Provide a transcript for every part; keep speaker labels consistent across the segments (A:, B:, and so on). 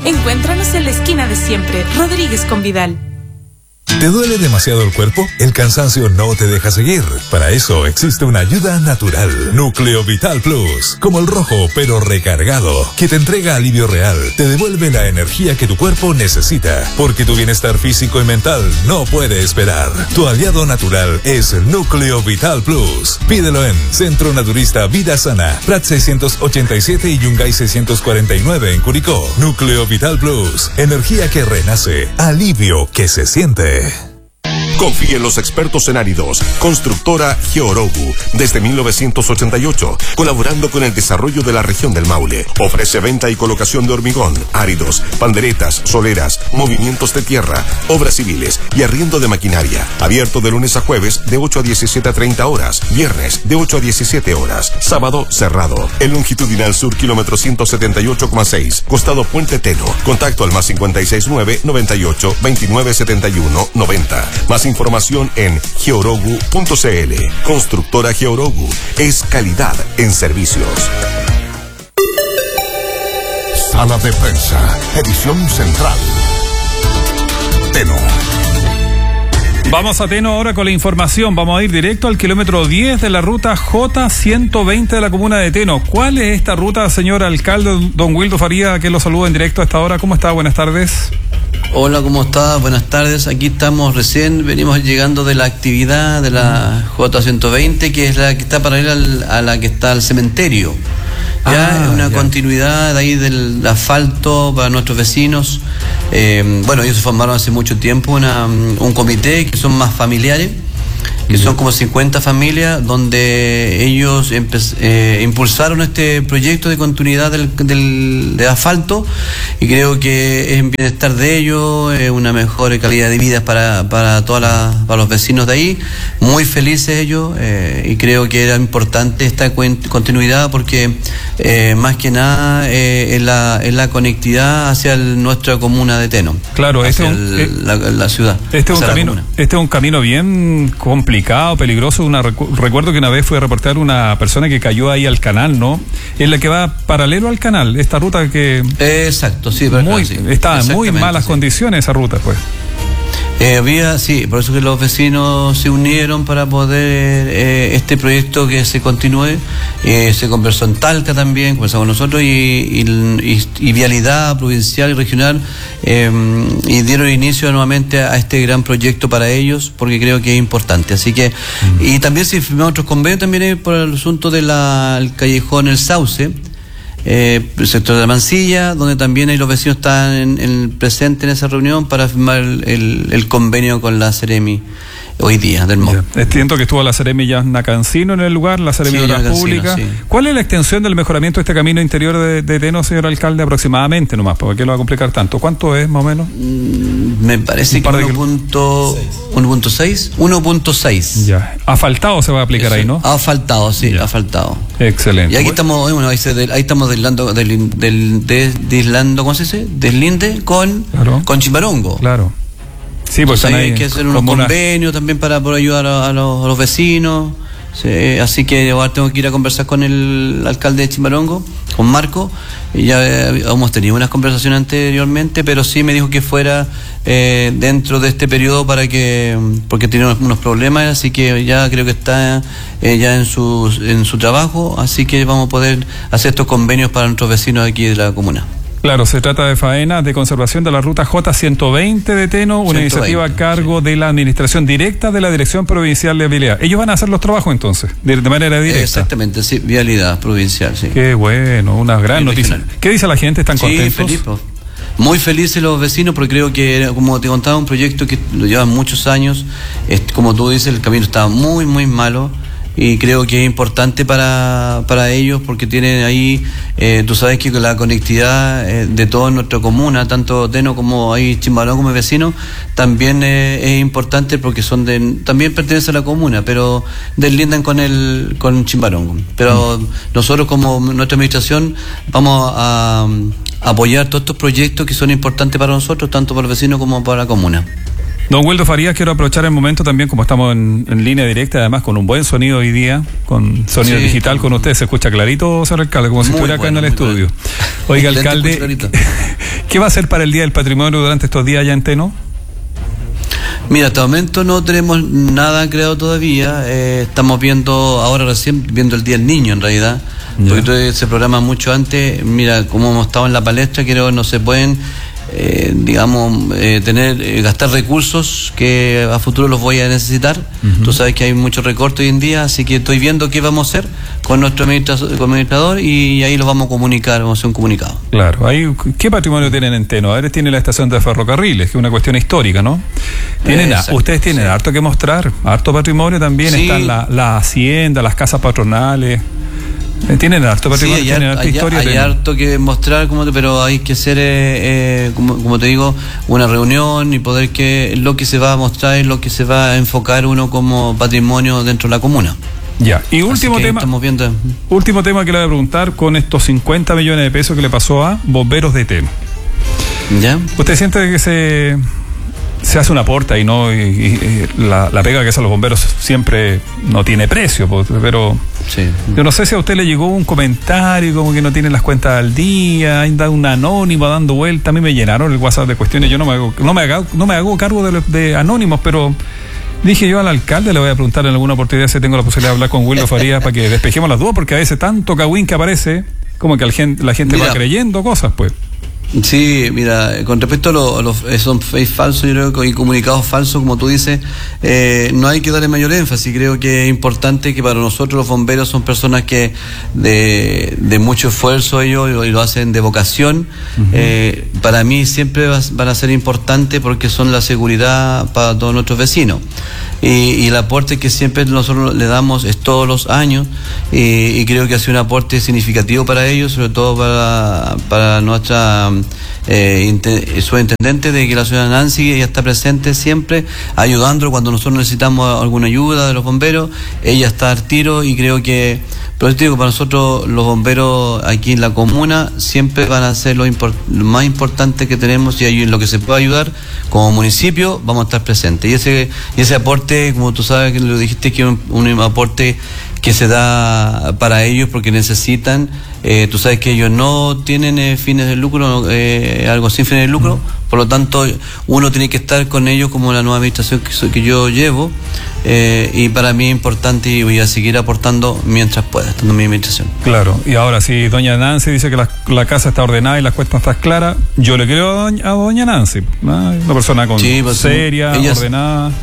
A: Encuéntranos en la esquina de siempre, Rodríguez con Vidal.
B: ¿Te duele demasiado el cuerpo? El cansancio no te deja seguir. Para eso existe una ayuda natural. Núcleo Vital Plus. Como el rojo, pero recargado. Que te entrega alivio real. Te devuelve la energía que tu cuerpo necesita. Porque tu bienestar físico y mental no puede esperar. Tu aliado natural es Núcleo Vital Plus. Pídelo en Centro Naturista Vida Sana. Prat 687 y Yungay 649 en Curicó. Núcleo Vital Plus. Energía que renace. Alivio que se siente.
C: Confíe en los expertos en áridos. Constructora Georogu, desde 1988, colaborando con el desarrollo de la región del Maule. Ofrece venta y colocación de hormigón, áridos, panderetas, soleras, movimientos de tierra, obras civiles y arriendo de maquinaria. Abierto de lunes a jueves de 8 a 17:30 horas, viernes de 8 a 17 horas, sábado cerrado. El longitudinal sur, kilómetro 178,6, costado Puente Teno. Contacto al +569 98 29 71 90. Más información en georogu.cl. Constructora Georogu es calidad en servicios.
D: Sala de prensa, edición central. Teno.
E: Vamos a Teno ahora con la información. Vamos a ir directo al kilómetro 10 de la ruta J120 de la comuna de Teno. ¿Cuál es esta ruta, señor alcalde, don Wildo Faría, que lo saluda en directo a esta hora? ¿Cómo está? Buenas tardes.
F: Hola, ¿cómo está? Buenas tardes. Aquí estamos venimos llegando de la actividad de la J120, que es la que está paralela a la que está al cementerio. Ya es una continuidad ahí del asfalto para nuestros vecinos. Bueno, ellos se formaron hace mucho tiempo un comité que son más familiares, que son como 50 familias, donde ellos impulsaron este proyecto de continuidad de asfalto, y creo que es en bienestar de ellos, una mejor calidad de vida para para los vecinos de ahí. Muy felices ellos, y creo que era importante esta continuidad porque más que nada es la conectividad hacia nuestra comuna de Teno.
E: Claro,
F: hacia la ciudad.
E: Este es un camino bien complicado, peligroso. Recuerdo que una vez fui a reportar una persona que cayó ahí al canal, ¿no? En la que va paralelo al canal, esta ruta que...
F: Exacto, sí.
E: Estaba en muy malas condiciones esa ruta, pues.
F: Por eso que los vecinos se unieron para poder este proyecto que se continúe. Se conversó en Talca también, conversamos nosotros y Vialidad Provincial y Regional, y dieron inicio nuevamente a este gran proyecto para ellos, porque creo que es importante. Así que, y también se firmaron otros convenios también por el asunto del callejón El Sauce, el sector de la Mansilla, donde también ahí los vecinos están presentes en esa reunión para firmar el convenio con la Seremi hoy día del MOP.
E: Entiendo que estuvo la Seremi Yasna Cancino en el lugar, la Seremi de Obras Públicas. Sí. ¿Cuál es la extensión del mejoramiento de este camino interior de Teno, señor alcalde? Aproximadamente nomás, ¿por qué lo va a complicar tanto? ¿Cuánto es más o menos?
F: Me parece que 1.6.
E: Ya. Asfaltado se va a aplicar. Eso, ahí, ¿no?
F: Asfaltado, sí, ya. Asfaltado.
E: Excelente.
F: Y aquí estamos, ahí estamos deslindando, ¿cómo se dice? Deslinde con Chimbarongo.
E: Claro. Sí, pues
F: hay que hacer unos convenios también para poder ayudar a los vecinos. Sí, así que ahora tengo que ir a conversar con el alcalde de Chimbarongo, con Marco. Y ya hemos tenido unas conversaciones anteriormente, pero sí me dijo que fuera dentro de este periodo porque tiene unos problemas, así que ya creo que está ya en su trabajo, así que vamos a poder hacer estos convenios para nuestros vecinos aquí de la comuna.
E: Claro, se trata de faenas de conservación de la ruta J120 de Teno, una iniciativa a cargo de la administración directa de la Dirección Provincial de Vialidad. Ellos van a hacer los trabajos entonces, de manera directa.
F: Exactamente, sí, Vialidad Provincial, sí.
E: Qué bueno, una gran noticia. ¿Qué dice la gente? ¿Están contentos?
F: Sí, feliz, muy felices los vecinos, porque creo que, como te contaba, un proyecto que lo llevan muchos años. Como tú dices, el camino estaba muy, muy malo. Y creo que es importante para ellos, porque tienen ahí, tú sabes que la conectividad de toda nuestra comuna, tanto Teno como ahí Chimbarongo como vecinos, también es importante, porque también pertenece a la comuna, pero deslindan con Chimbarongo. Pero nosotros, como nuestra administración, vamos a apoyar todos estos proyectos que son importantes para nosotros, tanto para los vecinos como para la comuna.
E: Don Wildo Farías, quiero aprovechar el momento también, como estamos en línea directa, además con un buen sonido hoy día, con sonido digital con usted, se escucha clarito, señor alcalde, como si estuviera acá en el estudio. Oiga, alcalde, ¿qué va a hacer para el Día del Patrimonio durante estos días allá en Teno?
F: Mira, hasta el momento no tenemos nada creado todavía. Estamos recién viendo el Día del Niño, en realidad. Porque todo se programa mucho antes. Mira, como hemos estado en la palestra, creo que no se pueden, gastar recursos que a futuro los voy a necesitar. Tú sabes que hay mucho recorte hoy en día, así que estoy viendo qué vamos a hacer con nuestro administrador y ahí lo vamos a comunicar, vamos a hacer un comunicado.
E: Claro, ahí, ¿qué patrimonio tienen en Teno? A ver, tiene la estación de ferrocarriles, que es una cuestión histórica, ¿no? Ustedes tienen harto que mostrar, harto patrimonio también, están la hacienda, las casas patronales. Tienen harto patrimonio, tienen harta historia.
F: Hay harto que mostrar, pero hay que hacer, como te digo, una reunión y poder que lo que se va a mostrar es lo que se va a enfocar uno como patrimonio dentro de la comuna.
E: Ya, y último tema que le voy a preguntar, con estos 50 millones de pesos que le pasó a Bomberos de Teno.
F: ¿Ya?
E: ¿Usted siente que se hace un aporte y no la pega que hacen los bomberos siempre no tiene precio, pero
F: sí.
E: Yo no sé si a usted le llegó un comentario como que no tienen las cuentas al día, anda un anónimo dando vuelta? A mí me llenaron el WhatsApp de cuestiones, yo no me hago cargo de anónimos, pero dije yo al alcalde le voy a preguntar en alguna oportunidad si tengo la posibilidad de hablar con Wildo Farías para que despejemos las dudas, porque a veces tanto cagüín que aparece como que la gente va creyendo cosas, pues.
F: Sí, mira, con respecto a los son face falsos, yo creo que y comunicados falsos, como tú dices, no hay que darle mayor énfasis. Creo que es importante que para nosotros los bomberos son personas que de mucho esfuerzo ellos y lo hacen de vocación. Para mí siempre van a ser importantes porque son la seguridad para todos nuestros vecinos. Y el aporte que siempre nosotros le damos es todos los años, y creo que ha sido un aporte significativo para ellos, sobre todo para nuestra subintendente, de que la señora Nancy, ella está presente siempre ayudando cuando nosotros necesitamos alguna ayuda de los bomberos. Ella está al tiro, y creo que, pero te digo, para nosotros los bomberos aquí en la comuna siempre van a ser lo más importante que tenemos, y en lo que se pueda ayudar como municipio vamos a estar presentes. Y ese aporte, como tú sabes, que lo dijiste, que es un aporte que se da para ellos porque necesitan. Tú sabes que ellos no tienen fines de lucro, algo sin fines de lucro, por lo tanto uno tiene que estar con ellos como la nueva administración que yo llevo, y para mí es importante, y voy a seguir aportando mientras pueda, estando en mi administración. Claro,
E: y ahora si doña Nancy dice que la casa está ordenada y las cuentas están claras, yo le creo a doña Nancy, ¿no? Una persona seria, ordenada.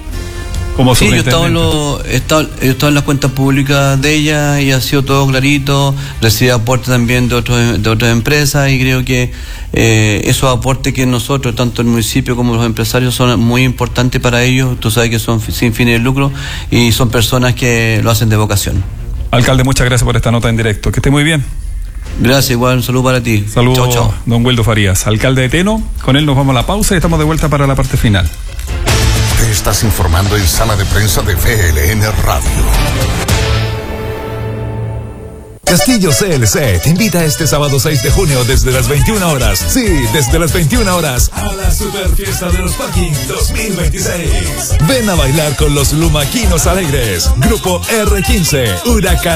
E: Como
F: sí, yo he estado en las cuentas públicas de ella y ha sido todo clarito. Recibe aportes también de otras empresas, y creo que esos aportes que nosotros, tanto el municipio como los empresarios, son muy importantes para ellos. Tú sabes que son sin fines de lucro y son personas que lo hacen de vocación.
E: Alcalde, muchas gracias por esta nota en directo. Que esté muy bien.
F: Gracias, igual, un saludo para ti.
E: Saludos, chao. Don Wildo Farías, alcalde de Teno. Con él nos vamos a la pausa y estamos de vuelta para la parte final.
D: Te estás informando en Sala de Prensa de VLN Radio.
B: Castillo CLC te invita este sábado 6 de junio desde las 21 horas. Sí, desde las 21 horas a la Super Fiesta de los Parking 2026. Ven a bailar con los Lumaquinos Alegres, Grupo R15, Huracán